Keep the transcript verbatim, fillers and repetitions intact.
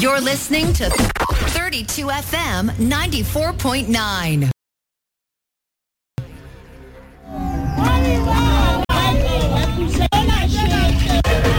You're listening to thirty-two F M ninety-four point nine.